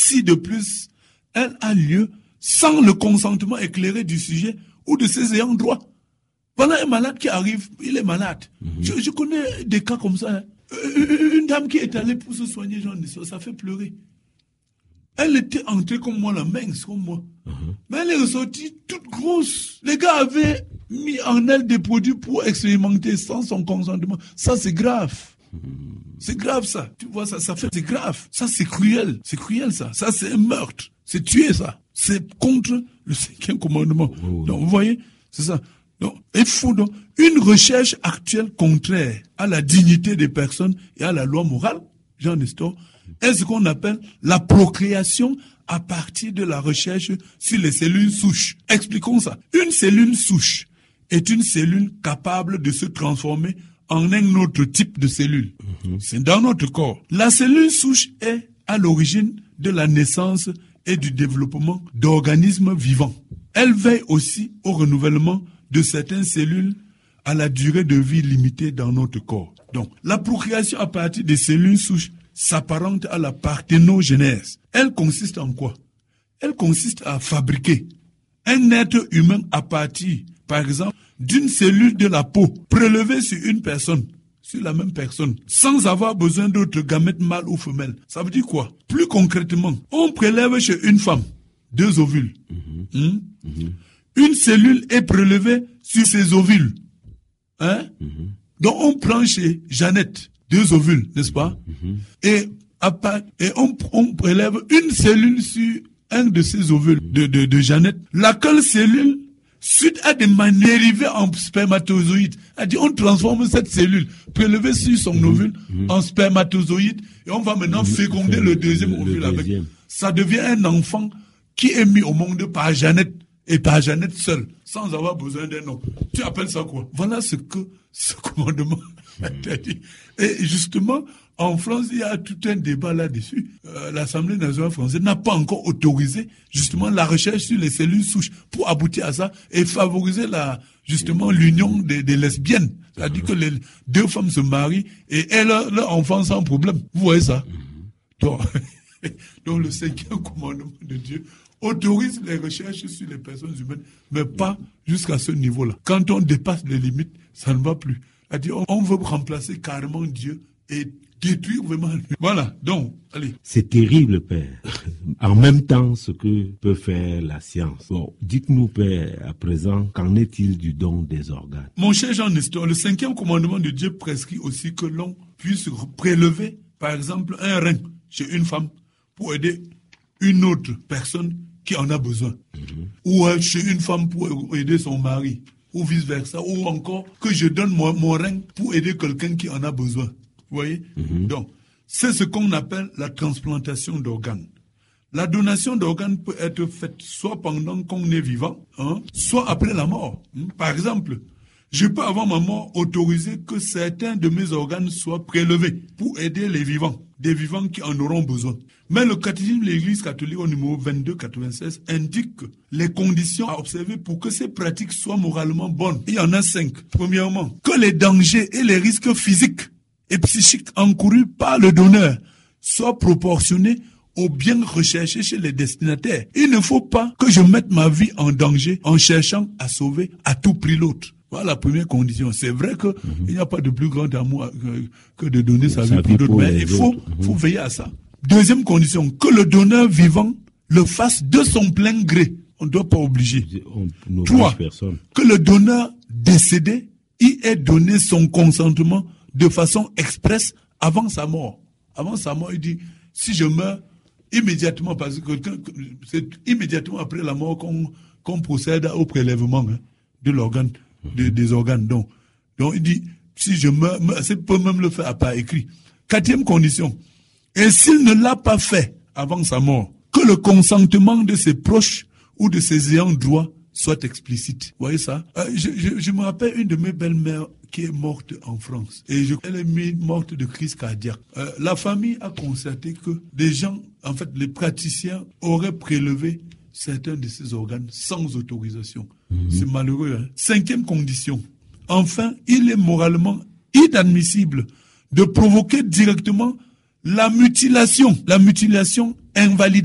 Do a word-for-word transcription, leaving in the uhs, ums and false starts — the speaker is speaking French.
si de plus elle a lieu sans le consentement éclairé du sujet ou de ses ayants droit. Voilà un malade qui arrive, il est malade. Mm-hmm. Je, je connais des cas comme ça. Hein. Une dame qui est allée pour se soigner, genre, ça fait pleurer. Elle était entrée comme moi, la mince comme moi. Uh-huh. Mais elle est ressortie toute grosse. Les gars avaient mis en elle des produits pour expérimenter sans son consentement. Ça, c'est grave. Uh-huh. C'est grave, ça. Tu vois, ça, ça fait, c'est grave. Ça, c'est cruel. C'est cruel, ça. Ça, c'est un meurtre. C'est tuer, ça. C'est contre le cinquième commandement. Uh-huh. Donc, vous voyez, c'est ça. Donc, il faut donc une recherche actuelle contraire à la dignité des personnes et à la loi morale, Jean Nestor, est ce qu'on appelle la procréation à partir de la recherche sur les cellules souches. Expliquons ça. Une cellule souche est une cellule capable de se transformer en un autre type de cellule. Mm-hmm. C'est dans notre corps. La cellule souche est à l'origine de la naissance et du développement d'organismes vivants. Elle veille aussi au renouvellement de certaines cellules à la durée de vie limitée dans notre corps. Donc, la procréation à partir des cellules souches s'apparente à la parthénogenèse. Elle consiste en quoi? Elle consiste à fabriquer un être humain à partir, par exemple, d'une cellule de la peau prélevée sur une personne, sur la même personne, sans avoir besoin d'autres gamètes mâles ou femelles. Ça veut dire quoi? Plus concrètement, on prélève chez une femme deux ovules. Mmh. Mmh? Mmh. Une cellule est prélevée sur ses ovules. Hein? Mmh. Donc on prend chez Jeannette deux ovules, n'est-ce pas? Mm-hmm. Et, à part, et on, on prélève une cellule sur un de ces ovules de, de, de Jeannette, laquelle cellule, suite à des manières dérivées en spermatozoïde, c'est-à-dire on transforme cette cellule prélevée sur son mm-hmm. ovule mm-hmm. en spermatozoïde et on va maintenant mm-hmm. féconder le deuxième le, ovule le avec. Deuxième. Ça devient un enfant qui est mis au monde par Jeannette et par Jeannette seule, sans avoir besoin d'un homme. Tu appelles ça quoi? Voilà ce que ce commandement a dit. Et justement, en France, il y a tout un débat là-dessus. Euh, L'Assemblée nationale française n'a pas encore autorisé justement la recherche sur les cellules souches pour aboutir à ça et favoriser la justement l'union des, des lesbiennes. C'est-à-dire que les deux femmes se marient et elles ont leur enfant sans problème. Vous voyez ça? Donc, donc le cinquième commandement de Dieu autorise les recherches sur les personnes humaines, mais pas jusqu'à ce niveau-là. Quand on dépasse les limites, ça ne va plus. C'est-à-dire, on veut remplacer carrément Dieu et détruire vraiment. Voilà, donc, allez. C'est terrible, Père. En même temps, ce que peut faire la science. Bon, dites-nous, Père, à présent, qu'en est-il du don des organes? Mon cher Jean Nestor, le cinquième commandement de Dieu prescrit aussi que l'on puisse prélever, par exemple, un rein chez une femme pour aider une autre personne qui en a besoin. Mm-hmm. Ou euh, chez une femme pour aider son mari. Ou vice-versa, ou encore que je donne mon, mon rein pour aider quelqu'un qui en a besoin. Vous voyez? Mm-hmm. Donc, c'est ce qu'on appelle la transplantation d'organes. La donation d'organes peut être faite soit pendant qu'on est vivant, hein, soit après la mort. Par exemple, je peux avant ma mort autoriser que certains de mes organes soient prélevés pour aider les vivants, des vivants qui en auront besoin. Mais le catéchisme de l'Église catholique au numéro vingt-deux quatre-vingt-seize indique les conditions à observer pour que ces pratiques soient moralement bonnes. Il y en a cinq. Premièrement, que les dangers et les risques physiques et psychiques encourus par le donneur soient proportionnés aux biens recherchés chez les destinataires. Il ne faut pas que je mette ma vie en danger en cherchant à sauver à tout prix l'autre. Voilà la première condition. C'est vrai que mm-hmm. il n'y a pas de plus grand amour que, que de donner sa, sa vie pour d'autres, mais il faut, mm-hmm. faut veiller à ça. Deuxième condition, que le donneur vivant le fasse de son plein gré. On ne doit pas obliger. On, Trois, que le donneur décédé y ait donné son consentement de façon expresse avant sa mort. Avant sa mort, il dit, si je meurs, immédiatement, parce que c'est immédiatement après la mort qu'on, qu'on procède au prélèvement hein, de l'organe, de, des organes. Donc, donc, il dit, si je meurs, c'est peut même le faire à pas écrit. Quatrième condition, et s'il ne l'a pas fait avant sa mort, que le consentement de ses proches ou de ses ayants droit soit explicite. Vous voyez ça? euh, je, je, je me rappelle une de mes belles-mères qui est morte en France. Et je, elle est morte de crise cardiaque. Euh, la famille a constaté que des gens, en fait, les praticiens auraient prélevé certains de ces organes sans autorisation. Mmh. C'est malheureux. Hein? Cinquième condition. Enfin, il est moralement inadmissible de provoquer directement la mutilation, la mutilation invalide.